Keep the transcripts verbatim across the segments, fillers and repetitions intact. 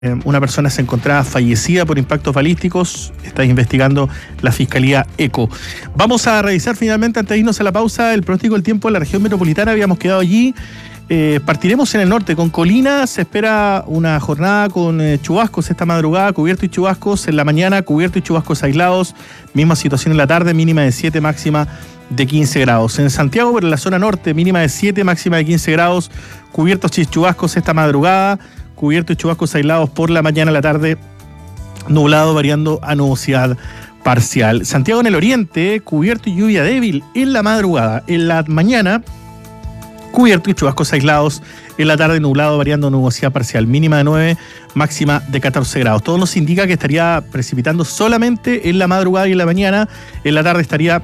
Eh, una persona se encontraba fallecida por impactos balísticos. Está investigando la Fiscalía ECO. Vamos a revisar finalmente, antes de irnos a la pausa, el pronóstico del tiempo de la región metropolitana. Habíamos quedado allí. Eh, partiremos en el norte con Colina. Se espera una jornada con eh, chubascos esta madrugada, cubierto y chubascos en la mañana, cubierto y chubascos aislados. Misma situación en la tarde, mínima de siete, máxima de quince grados. En Santiago, pero en la zona norte, mínima de siete, máxima de quince grados, cubiertos y chubascos esta madrugada, cubierto y chubascos aislados por la mañana, la tarde, nublado variando a nubosidad parcial. Santiago en el oriente, cubierto y lluvia débil en la madrugada. En la mañana, cubierto y chubascos aislados. En la tarde, nublado variando a nubosidad parcial. Mínima de nueve, máxima de catorce grados. Todo nos indica que estaría precipitando solamente en la madrugada y en la mañana. En la tarde estaría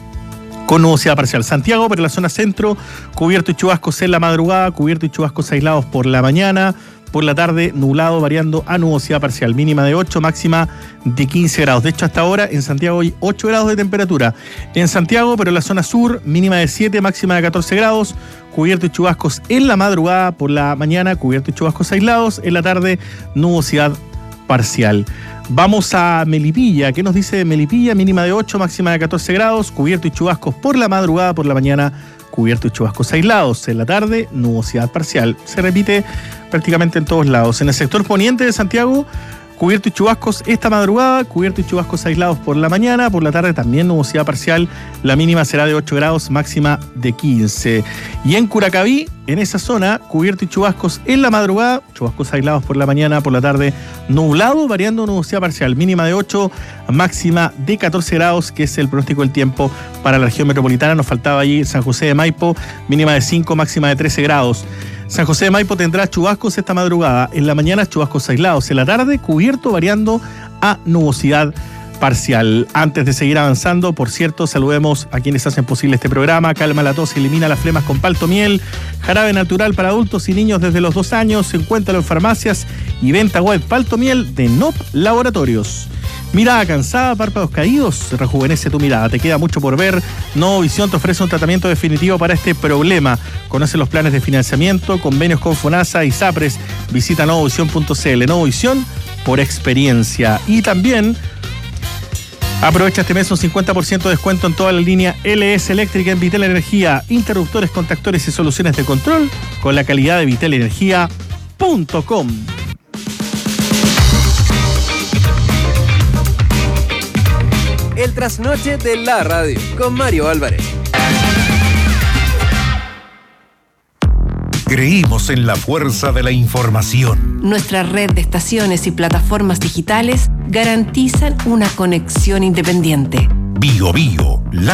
con nubosidad parcial. Santiago, pero en la zona centro, cubierto y chubascos en la madrugada, cubierto y chubascos aislados por la mañana. Por la tarde, nublado variando a nubosidad parcial. Mínima de ocho, máxima de quince grados. De hecho, hasta ahora en Santiago hay ocho grados de temperatura. En Santiago, pero en la zona sur, mínima de siete, máxima de catorce grados. Cubierto y chubascos en la madrugada. Por la mañana, cubierto y chubascos aislados. En la tarde, nubosidad parcial. Vamos a Melipilla. ¿Qué nos dice Melipilla? Mínima de ocho, máxima de catorce grados. Cubierto y chubascos por la madrugada. Por la mañana, cubierto y chubascos aislados. En la tarde, nubosidad parcial. Se repite prácticamente en todos lados. En el sector poniente de Santiago, cubierto y chubascos esta madrugada, cubierto y chubascos aislados por la mañana, por la tarde también nubosidad parcial, la mínima será de ocho grados, máxima de quince. Y en Curacaví, en esa zona, cubierto y chubascos en la madrugada, chubascos aislados por la mañana, por la tarde nublado, variando nubosidad parcial, mínima de ocho, máxima de catorce grados, que es el pronóstico del tiempo para la región metropolitana. Nos faltaba allí San José de Maipo, mínima de cinco, máxima de trece grados. San José de Maipo tendrá chubascos esta madrugada. En la mañana, chubascos aislados. En la tarde, cubierto variando a nubosidad parcial. Antes de seguir avanzando, por cierto, saludemos a quienes hacen posible este programa. Calma la tos, elimina las flemas con palto miel. Jarabe natural para adultos y niños desde los dos años. Encuéntralo en farmacias y venta web. Palto miel de N O P Laboratorios. Mirada cansada, párpados caídos, rejuvenece tu mirada. Te queda mucho por ver. Novo Visión te ofrece un tratamiento definitivo para este problema. Conoce los planes de financiamiento, convenios con FONASA y SAPRES. Visita novovisión punto c l. Novo Visión por experiencia. Y también aprovecha este mes un cincuenta por ciento de descuento en toda la línea L S eléctrica en Vitel Energía. Interruptores, contactores y soluciones de control con la calidad de vitel energía punto com. El trasnoche de la radio con Mario Álvarez. Creímos en la fuerza de la información. Nuestra red de estaciones y plataformas digitales garantizan una conexión independiente. Bio Bio, la